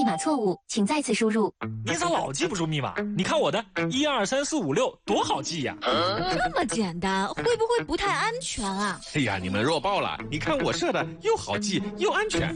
密码错误，请再次输入。 你咋老记不住密码？你看我的12345多好记呀！ 这么简单，会不会不太安全啊？ 哎呀，你们弱爆了！你看我设的又好记又安全。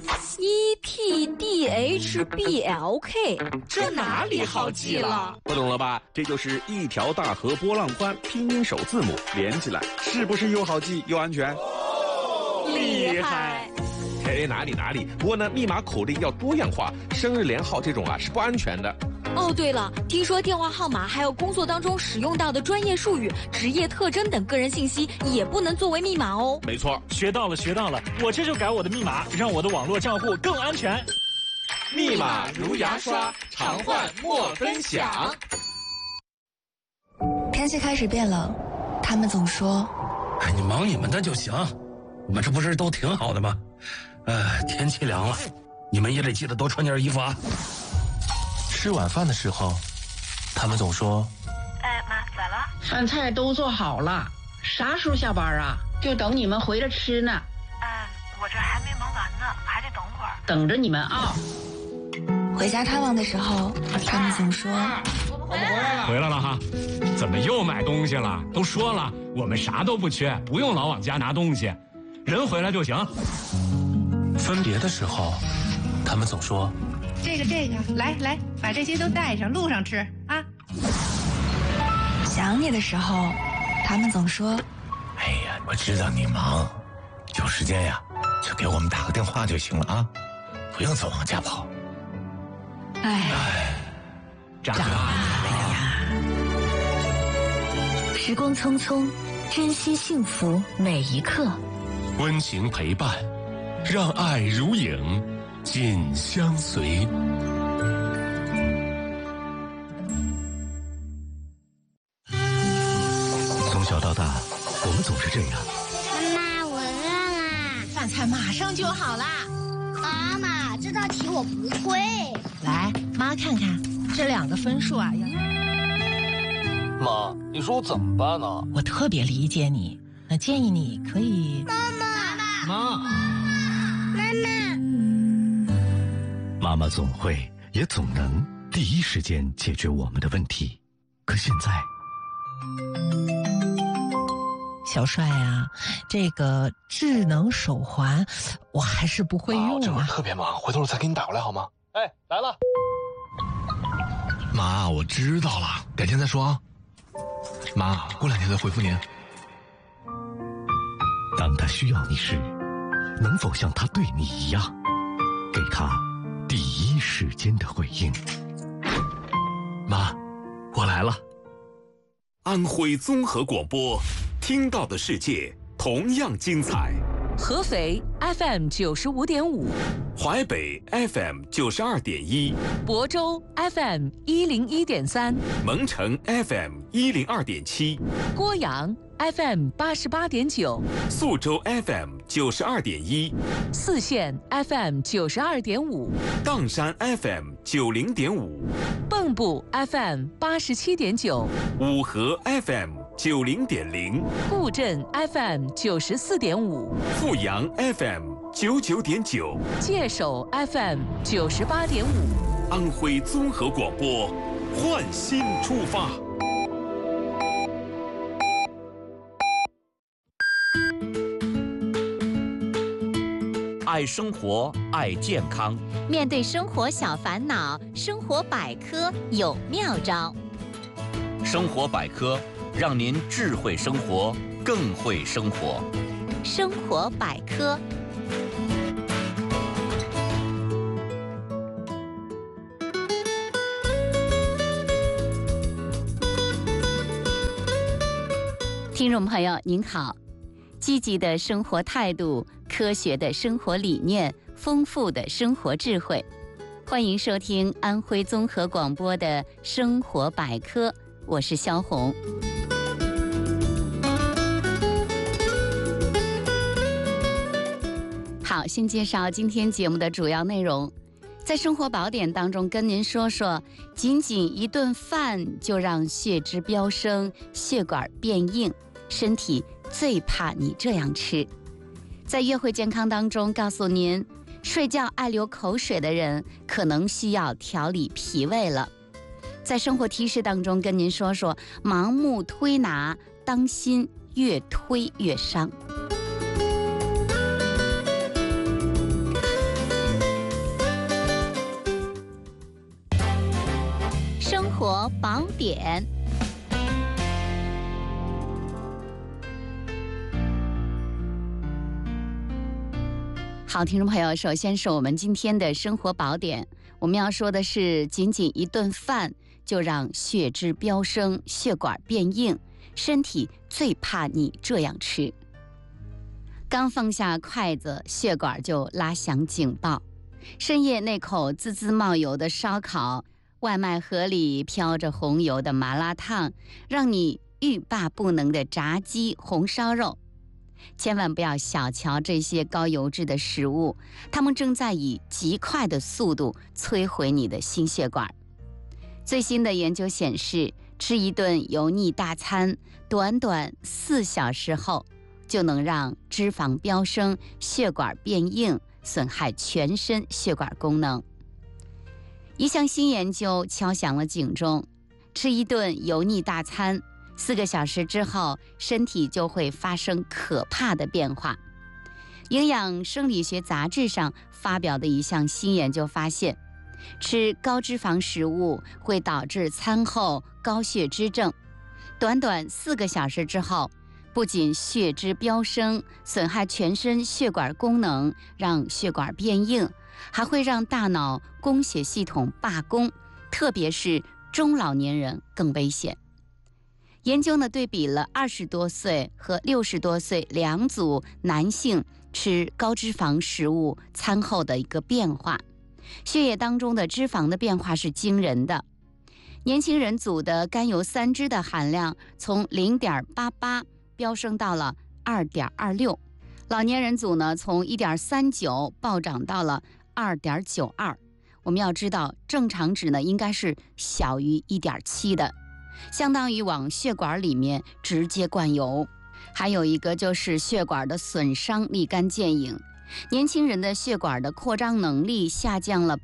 ETDHBLK， 这哪里好记了？ 不懂了吧？这就是一条大河波浪宽，拼音首字母连起来，是不是又好记又安全？ 厉害！ 哎，哪里？不过呢，密码口令要多样化，生日连号这种啊是不安全的。 哦，对了，听说电话号码还有工作当中使用到的专业术语、职业特征等个人信息也不能作为密码哦。 没错， 学到了，我这就改我的密码，让我的网络账户更安全。 密码如牙刷，常换莫分享。 天气开始变冷，他们总说：“ 哎，你忙你们的就行，我们这不是都挺好的吗？天气凉了，你们也得记得多穿件衣服啊。” 吃晚饭的时候，他们总说：“ 妈，咋了？ 饭菜都做好了，啥时候下班啊？就等你们回来吃呢。 我这还没忙完呢，还得等会儿。 等着你们啊。” 回家探望的时候，他们总说：“ 我们回来了哈，怎么又买东西了？都说了，我们啥都不缺，不用老往家拿东西，人回来就行。” 分别的时候，他们总说：“ 这个，来，把这些都带上，路上吃啊。” 想你的时候，他们总说：“ 哎呀，我知道你忙，有时间呀，就给我们打个电话就行了啊，不用总往家跑。” 长大了呀。 时光匆匆，珍惜幸福每一刻。 温情陪伴，让爱如影，紧相随。从小到大，我们总是这样。 妈妈，我饿啦！ 饭菜马上就好啦。 妈妈，这道题我不会。 来，妈看看这2个分数啊。 妈，你说我怎么办呢？ 我特别理解你，那建议你可以。 妈妈总会也总能第一时间解决我们的问题，可现在， 小帅啊，这个智能手环我还是不会用啊。 这会儿特别忙，回头我再给你打过来好吗？哎，来了。 妈，我知道了，改天再说啊。妈，过2天再回复您。 当他需要你时，能否像他对你一样，给他第一时间的回应？ 妈，我来了。 安徽综合广播，听到的世界同样精彩。 合肥 FM 95.5， 淮北 FM 92.1， 亳州 FM 101.3， 蒙城 FM 102.7， 郭阳 FM 88.9， 宿州 FM 92.1， 泗县 FM 92.5， 砀山 FM 90.5， 蚌埠 FM 87.9， 五河 FM 90.0， 固镇 FM 94.5， 阜阳 FM 99.9， 界首 FM 98.5。 安徽综合广播，换新出发。 爱生活，爱健康。 面对生活小烦恼，生活百科有妙招。 生活百科，让您智慧生活，更会生活。 生活百科。听众朋友您好，积极的生活态度，科学的生活理念，丰富的生活智慧，欢迎收听安徽综合广播的生活百科，我是肖红。好，先介绍今天节目的主要内容。在生活宝典当中跟您说说，仅仅一顿饭就让血脂飙升，血管变硬，身体最怕你这样吃。在约会健康当中告诉您， 睡觉爱流口水的人可能需要调理脾胃了。在生活提示当中跟您说说，盲目推拿，当心越推越伤。生活宝典。好，听众朋友，首先是我们今天的生活宝典，我们要说的是，仅仅一顿饭就让血脂飙升，血管变硬，身体最怕你这样吃。刚放下筷子，血管就拉响警报。深夜那口滋滋冒油的烧烤，外卖盒里飘着红油的麻辣烫，让你欲罢不能的炸鸡、红烧肉。千万不要小瞧这些高油脂的食物，它们正在以极快的速度摧毁你的心血管。最新的研究显示，吃一顿油腻大餐，短短4小时后，就能让脂肪飙升，血管变硬，损害全身血管功能。一项新研究敲响了警钟，吃一顿油腻大餐，4个小时之后，身体就会发生可怕的变化。营养生理学杂志上发表的一项新研究发现，吃高脂肪食物会导致餐后高血脂症。短短4个小时之后，不仅血脂飙升，损害全身血管功能，让血管变硬，还会让大脑供血系统罢工，特别是中老年人更危险。研究呢对比了20多岁和60多岁2组男性吃高脂肪食物餐后的一个变化，血液当中的脂肪的变化是惊人的。年轻人组的甘油三酯的含量从 0.88 飙升到了 2.26， 老年人组呢从 1.39 暴涨到了 2.92。 我们要知道正常值呢应该是小于 1.7 的，相当于往血管里面直接灌油。还有一个就是血管的损伤立竿见影，年轻人的血管的扩张能力下降了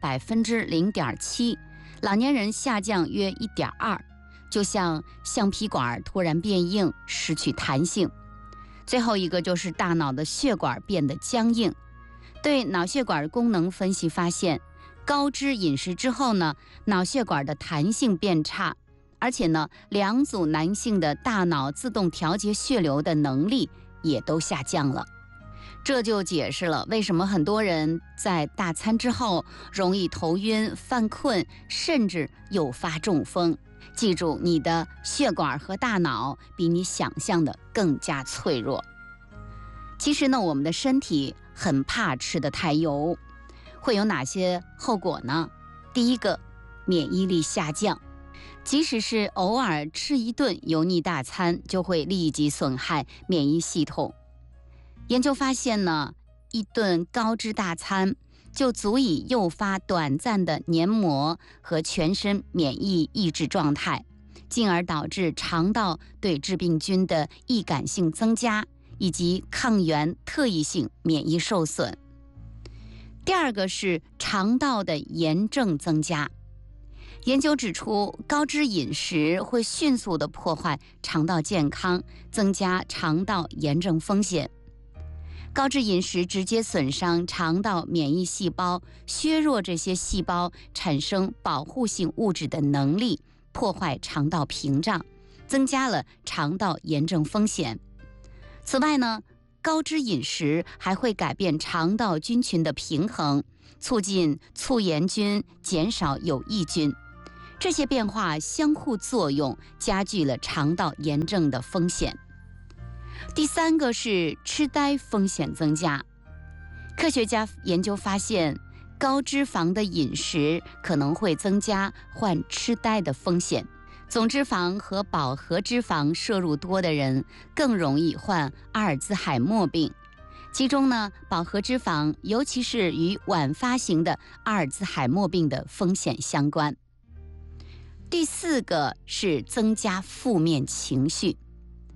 0.7%， 老年人下降约 1.2%， 就像橡皮管突然变硬，失去弹性。最后一个就是大脑的血管变得僵硬。对脑血管功能分析发现，高脂饮食之后呢，脑血管的弹性变差，而且呢2组男性的大脑自动调节血流的能力也都下降了。这就解释了为什么很多人在大餐之后容易头晕、犯困，甚至诱发中风。记住，你的血管和大脑比你想象的更加脆弱。其实呢，我们的身体很怕吃得太油，会有哪些后果呢？第一个，免疫力下降。即使是偶尔吃一顿油腻大餐，就会立即损害免疫系统。研究发现呢，一顿高脂大餐就足以诱发短暂的黏膜和全身免疫抑制状态，进而导致肠道对致病菌的易感性增加，以及抗原特异性免疫受损。第二个是肠道的炎症增加。研究指出，高脂饮食会迅速地破坏肠道健康，增加肠道炎症风险。高脂饮食直接损伤肠道免疫细胞，削弱这些细胞产生保护性物质的能力，破坏肠道屏障，增加了肠道炎症风险。此外呢，高脂饮食还会改变肠道菌群的平衡，促进促炎菌，减少有益菌。这些变化相互作用，加剧了肠道炎症的风险。第三个是痴呆风险增加。科学家研究发现，高脂肪的饮食可能会增加患痴呆的风险。总脂肪和饱和脂肪摄入多的人更容易患阿尔兹海默病。其中呢，饱和脂肪尤其是与晚发型的阿尔兹海默病的风险相关。第四个是增加负面情绪。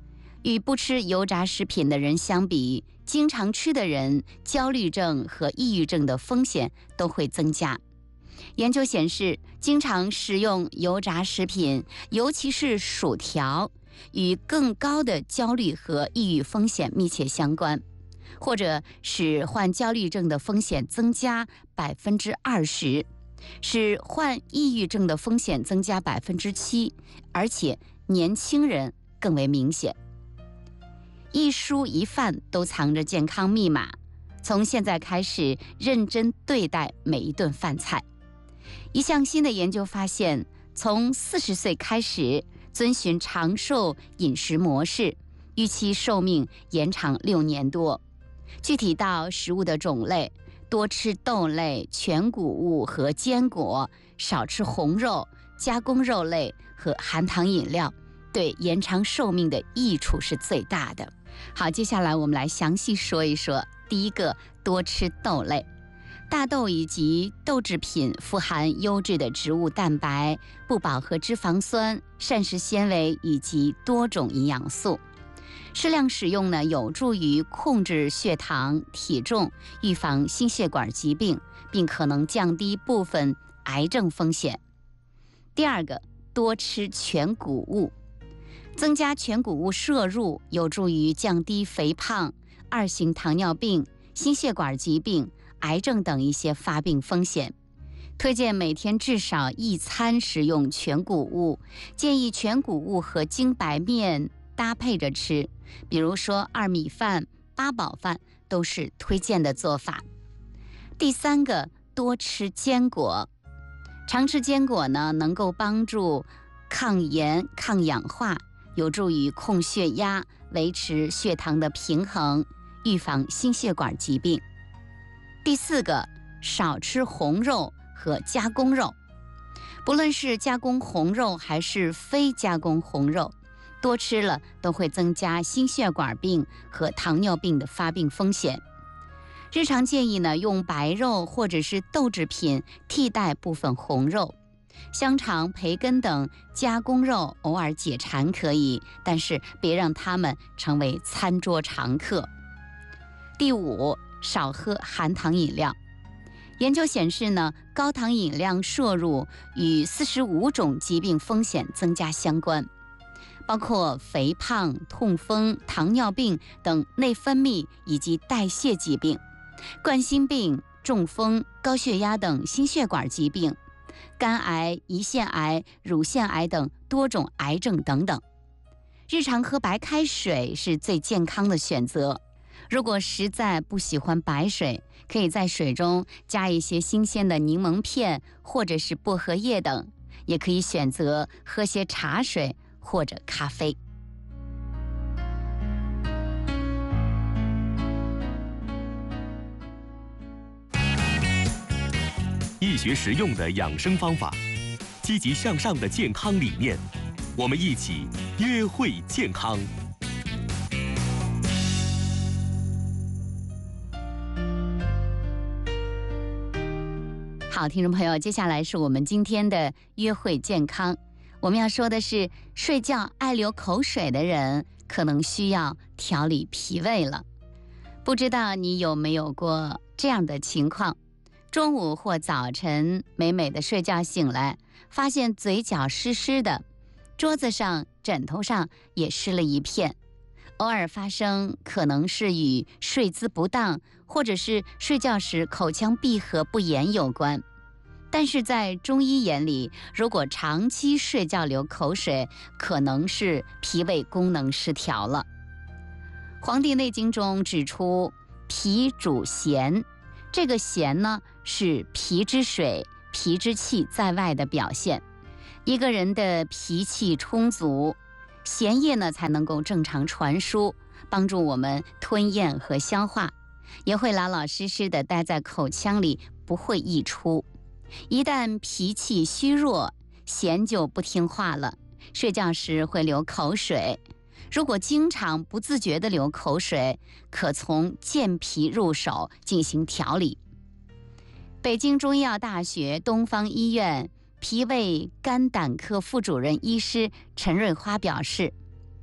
与不吃油炸食品的人相比，经常吃的人，焦虑症和抑郁症的风险都会增加。研究显示，经常食用油炸食品，尤其是薯条，与更高的焦虑和抑郁风险密切相关，或者使患焦虑症的风险增加20%，使患抑郁症的风险增加7%，而且年轻人更为明显。一蔬一饭都藏着健康密码，从现在开始认真对待每一顿饭菜。一项新的研究发现，从40岁开始遵循长寿饮食模式，预期寿命延长6年多。具体到食物的种类，多吃豆类、全谷物和坚果，少吃红肉、加工肉类和含糖饮料，对延长寿命的益处是最大的。好，接下来我们来详细说一说。第一个，多吃豆类。大豆以及豆制品富含优质的植物蛋白、不饱和脂肪酸、膳食纤维以及多种营养素。适量使用呢，有助于控制血糖、体重，预防心血管疾病，并可能降低部分癌症风险。第二个，多吃全谷物。增加全谷物摄入有助于降低肥胖、2型糖尿病、心血管疾病、癌症等一些发病风险。推荐每天至少1餐食用全谷物，建议全谷物和精白面搭配着吃，比如说2米饭、8宝饭都是推荐的做法。第三个，多吃坚果。常吃坚果呢，能够帮助抗炎、抗氧化，有助于控血压，维持血糖的平衡，预防心血管疾病。第四个，少吃红肉和加工肉。不论是加工红肉还是非加工红肉，多吃了都会增加心血管病和糖尿病的发病风险。日常建议呢，用白肉或者是豆制品替代部分红肉。香肠、培根等加工肉偶尔解馋可以，但是别让它们成为餐桌常客。第五，少喝含糖饮料。研究显示呢，高糖饮料摄入与45种疾病风险增加相关，包括肥胖、痛风、糖尿病等内分泌以及代谢疾病，冠心病、中风、高血压等心血管疾病，肝癌、胰腺癌、乳腺癌等多种癌症等等。日常喝白开水是最健康的选择。如果实在不喜欢白水，可以在水中加一些新鲜的柠檬片或者是薄荷叶等，也可以选择喝些茶水或者咖啡。 易学实用的养生方法，积极向上的健康理念，我们一起约会健康。 好，听众朋友，接下来是我们今天的约会健康。我们要说的是，睡觉爱流口水的人可能需要调理脾胃了。不知道你有没有过这样的情况？中午或早晨美美的睡觉醒来，发现嘴角湿湿的，桌子上、枕头上也湿了一片。偶尔发生可能是与睡姿不当，或者是睡觉时口腔闭合不严有关。但是在中医眼里，如果长期睡觉流口水，可能是脾胃功能失调了。《黄帝内经》中指出，脾主涎，这个涎呢，是脾之水、脾之气在外的表现。一个人的脾气充足，涎液呢才能够正常传输，帮助我们吞咽和消化，也会老老实实的待在口腔里，不会溢出。一旦脾气虚弱，涎就不听话了，睡觉时会流口水。如果经常不自觉地流口水，可从健脾入手进行调理。北京中医药大学东方医院脾胃肝胆科副主任医师陈瑞花表示，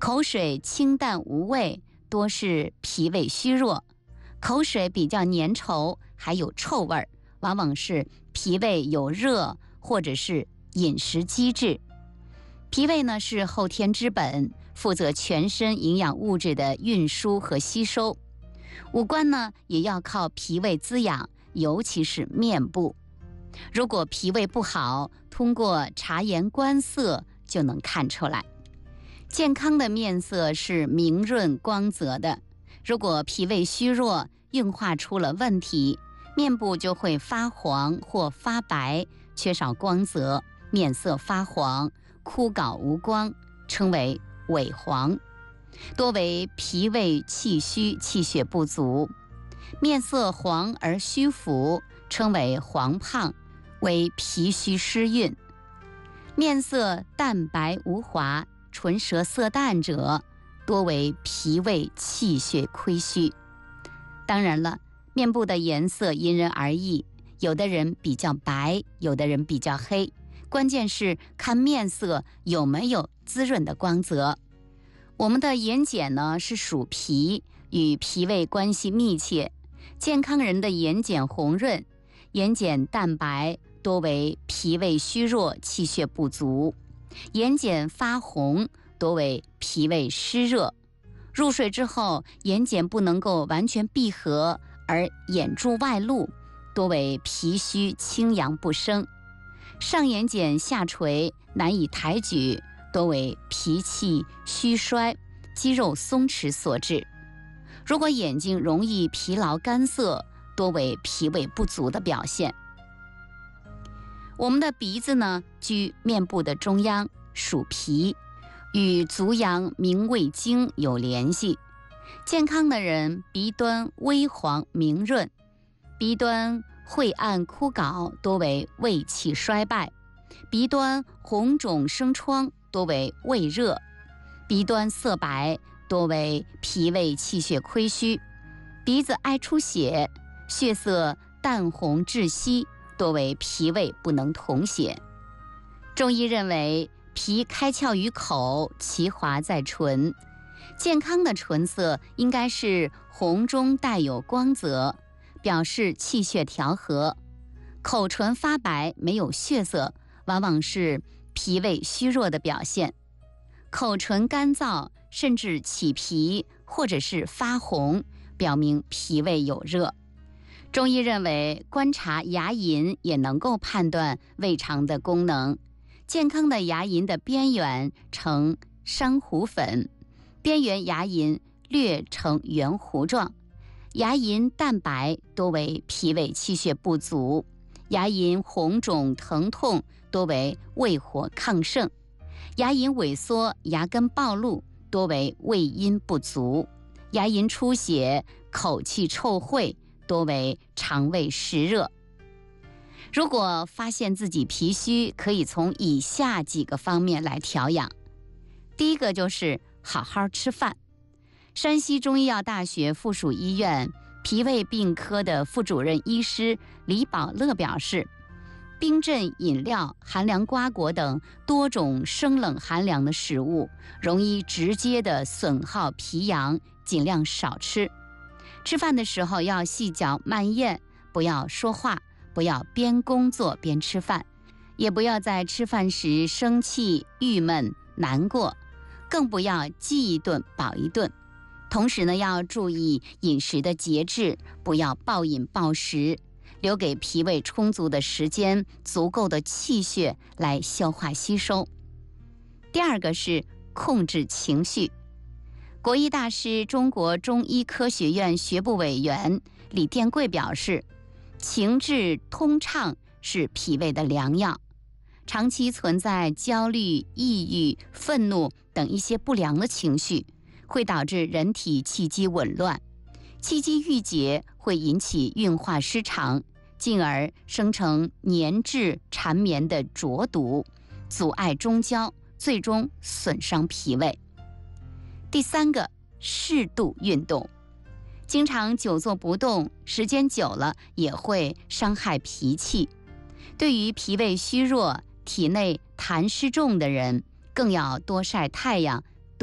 口水清淡无味，多是脾胃虚弱；口水比较粘稠，还有臭味，往往是脾胃有热或者是饮食积滞。脾胃呢是后天之本，负责全身营养物质的运输和吸收。五官呢也要靠脾胃滋养，尤其是面部。如果脾胃不好，通过察言观色就能看出来。健康的面色是明润光泽的，如果脾胃虚弱，运化出了问题，面部就会发黄或发白，缺少光泽，面色发黄，枯槁无光，称为萎黄，多为脾胃气虚，气血不足。面色黄而虚浮，称为黄胖，为脾虚湿运。面色淡白无华，唇舌色淡者，多为脾胃气血亏虚。当然了，面部的颜色因人而异，有的人比较白，有的人比较黑，关键是看面色有没有滋润的光泽。我们的眼睑呢是属脾，与脾胃关系密切。健康人的眼睑红润，眼睑淡白，多为脾胃虚弱，气血不足；眼睑发红，多为脾胃湿热。入睡之后，眼睑不能够完全闭合，而眼珠外露，多为脾虚清阳不升。上眼睑下垂，难以抬举，多为脾气虚衰，肌肉松弛所致。如果眼睛容易疲劳干涩，多为脾胃不足的表现。我们的鼻子呢，居面部的中央，属脾，与足阳明胃经有联系。健康的人鼻端微黄明润，鼻端晦暗枯槁，多为胃气衰败；鼻端红肿生疮，多为胃热；鼻端色白，多为脾胃气血亏虚；鼻子爱出血，血色淡红窒息，多为脾胃不能统血。中医认为，脾开窍于口，其华在唇。健康的唇色应该是红中带有光泽，表示气血调和。口唇发白没有血色，往往是脾胃虚弱的表现。口唇干燥甚至起皮或者是发红，表明脾胃有热。中医认为，观察牙龈也能够判断胃肠的功能。健康的牙龈的边缘呈珊瑚粉，边缘牙龈略呈圆弧状。牙龈淡白，多为脾胃气血不足；牙龈红肿疼痛，多为胃火亢盛；牙龈萎缩，牙根暴露，多为胃阴不足；牙龈出血，口气臭秽，多为肠胃湿热。如果发现自己脾虚，可以从以下几个方面来调养。第一个就是好好吃饭。山西中医药大学附属医院脾胃病科的副主任医师李宝乐表示，冰镇饮料、寒凉瓜果等多种生冷寒凉的食物，容易直接的损耗脾阳，尽量少吃。吃饭的时候要细嚼慢咽，不要说话，不要边工作边吃饭，也不要在吃饭时生气、郁闷、难过，更不要饥一顿饱一顿。同时呢，要注意饮食的节制，不要暴饮暴食，留给脾胃充足的时间，足够的气血来消化吸收。第二个是控制情绪。国医大师、中国中医科学院学部委员李殿贵表示，情志通畅是脾胃的良药。长期存在焦虑、抑郁、愤怒等一些不良的情绪，会导致人体气机紊乱，气机郁结会引起运化失常，进而生成粘滞缠绵的浊毒，阻碍中焦，最终损伤脾胃。第三个，适度运动。经常久坐不动，时间久了也会伤害脾气。对于脾胃虚弱、体内痰湿重的人，更要多晒太阳，多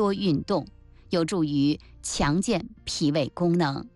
多运动，有助于强健脾胃功能。